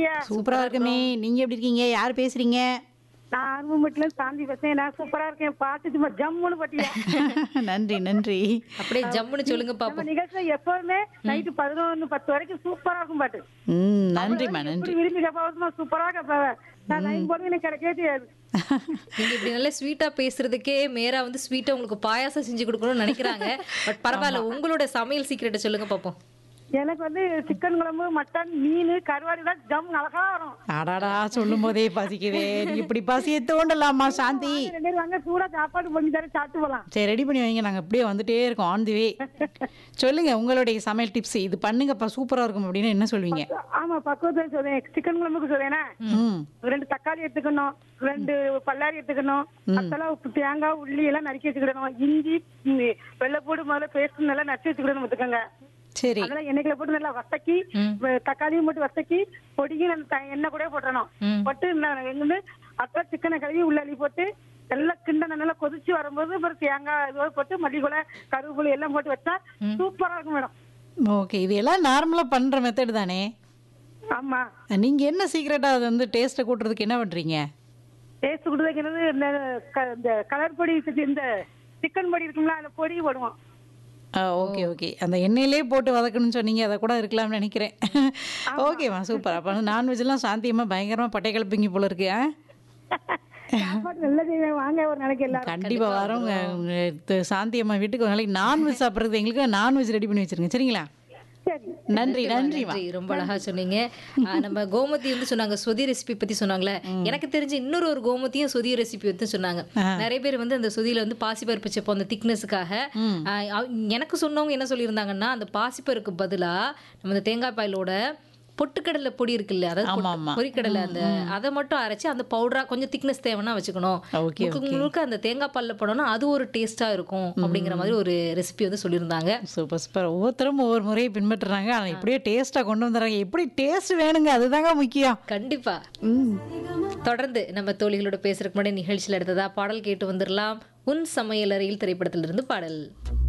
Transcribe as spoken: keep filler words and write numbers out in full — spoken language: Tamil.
சூப்பரா இருக்கமே. நீங்க எப்படி இருக்கீங்க? யார் பேசுறீங்க? நான் ஆர்வமட்டில சாந்தி பேசுறேன். நான் சூப்பரா இருக்கேன். பாட்டு சும்மா ஜம்முன்னு பாட்டியா. நன்றி, நன்றி. அப்படியே ஜம்முன்னு சொல்லுங்க நம்ம பாப்போம். நிகழ்ச்சியில எப்பவுமே நைட்டு பதினொன்னு பத்து வரைக்கும் சூப்பரா இருக்கும் பாட்டு. ம் நன்றிம்மா, எப்படி நன்றி. விரும்பி கேட்பாவதுமா சூப்பரா கேட்பாவ. நான் லைன் போடுவேன் எனக்கு கிடைக்கவே தெரியாது. நீங்க இப்படி நல்லா ஸ்வீட்டா பேசுறதுக்கே மேரா வந்து ஸ்வீட்டா உங்களுக்கு பாயாசம் செஞ்சு கொடுக்கணும்னு நினைக்கிறாங்க. பட் பரவாயில்ல, உங்களோட சமையல் சீக்கிரட்டை சொல்லுங்க பாப்போம். எனக்கு வந்து சிக்கன் குழம்பு, மட்டன், மீன், கருவாடு தான் ஜம் அழகா வரும். அடாடா சொல்லும் போதே பசிக்குதே. நீ இப்படி பசியை தோண்டலாமா சாந்தி? ரெண்டு பேரும் வாங்க சூடா சாப்பாடு பண்ணி தர சாப்பிட்டு போலாம். சரி, ரெடி பண்ணி வைங்க. நாங்க அப்படியே வந்துட்டே இருக்கோம் ஆன் தி வே. சொல்லுங்க உங்களுடைய சமையல் டிப்ஸ். இது பண்ணுங்கப்பா சூப்பரா இருக்கும் அப்படின்னு என்ன சொல்வீங்க? ஆமா, பக்குவத்தை சொல்றேன். சிக்கன் குழம்புக்கு சொல்றேன்னா ம் ரெண்டு தக்காளி எடுத்துக்கணும், ரெண்டு பல்லாரி எடுத்துக்கணும், அதெல்லாம் உப்பு, தேங்காய், உள்ளி எல்லாம் நறுக்கி வச்சுக்கிடணும். இஞ்சி, ம், வெள்ளைப்பூடு முதல்ல பேஸ்ட் நல்லா நறுக்கி வச்சுக்கிடணும் பார்த்துக்கோங்க. சரி. அதெல்லாம் எண்ணெய்க்குள்ள போட்டு நல்லா வசக்கி, வ- தக்காளியும் போட்டு வசக்கி பொடியும் நம்ம த- எண்ணெய் கூட போட்டுறணும். போட்டு வந்து அப்புறம் சிக்கனை கழுவி உள்ள அள்ளி போட்டு நல்லா கிண்டன நல்லா கொதிச்சு வரும்போது அப்புறம் தேங்காய் இதோட போட்டு மல்லிகொலை, கருவேப்பிலை எல்லாம் போட்டு வச்சா சூப்பரா இருக்கும் மேடம். ஓகே, இது எல்லாம் நார்மலா பண்ற மெத்தட் தானே? ஆமா, நீங்க என்ன சீக்கிரட்டா அது வந்து டேஸ்ட்டை கூட்டுறதுக்கு என்ன பண்றீங்க? டேஸ்ட் கொடுத்துக்கிறது இந்த க- இந்த கலர் பொடி, இந்த சிக்கன் பொடி இருக்குங்களா அந்த பொடி போடுவோம். ஆ ஓகே ஓகே. அந்த எண்ணெயிலே போட்டு வதக்கணும்னு சொன்னீங்க, அதை கூட இருக்கலாம்னு நினைக்கிறேன். ஓகேம்மா, சூப்பர். அப்போ நான்வெஜ்லாம் சாந்தியமாக பயங்கரமாக பட்டை கிளப்பிங்க போல இருக்கு. ஆ சாப்பாடு நல்லா செய்வேன், வாங்க ஒரு நாளைக்கு எல்லாரும். கண்டிப்பா வரோங்க. உங்க த- சாந்தி அம்மா வீட்டுக்கு ஒரு நாளைக்கு நான்வெஜ் சாப்பிட்றது எங்களுக்கு நான்வெஜ் ரெடி பண்ணி வச்சிருங்க, சரிங்களா? சரி, நன்றி, நன்றிமா. நன்றி, ரொம்ப அழகா சொன்னீங்க. ஆ, நம்ம கோமதி வந்து சொன்னாங்க சொதி ரெசிபி பத்தி சொன்னாங்களே. எனக்கு தெரிஞ்சு இன்னொரு ஒரு கோமதியும் சொதி ரெசிபி வந்து சொன்னாங்க. நிறைய பேர் வந்து அந்த சொதியில வந்து பாசிப்பருப்பு செப்போம் அந்த திக்னஸுக்காக. எனக்கு சொன்னவங்க என்ன சொல்லியிருந்தாங்கன்னா, அந்த பாசிப்பருக்கு பதிலா நம்ம இந்த தேங்காய் பாயிலோட பொட்டுக்கடலை பொடி இருக்குல்ல, அதாவது ஆமா, பொட்டு- ஆமா. பொரிக்கடலை, அந்த அதை மட்டும் அரைச்சி அந்த பவுடரா கொஞ்சம் திக்னஸ் தேவைன்னா வச்சுக்கணும். ஓகே, முழுக்க முழுக்க அந்த தேங்காய் பால்ல போனோம்னா அது ஒரு டேஸ்டா இருக்கும் அப்படிங்கிற மாதிரி ஒரு ரெசிபி வந்து சொல்லியிருந்தாங்க. Super super. ஒவ்வொருத்தரும் ஒவ்வொரு முறையை பின்பற்றுறாங்க. ஆனால் இப்படியே டேஸ்ட்டாக கொண்டு வந்துடுறாங்க. எப்படி டேஸ்ட் வேணுங்க, அதுதாங்க முக்கியம். கண்டிப்பா. தொடர்ந்து நம்ம தோழிகளோட பேசுறதுக்கு முன்னாடி நிகழ்ச்சியில் எடுத்ததா பாடல் கேட்டு வந்துடலாம். உன் சமையலறையில் திரைப்படத்திலிருந்து பாடல்.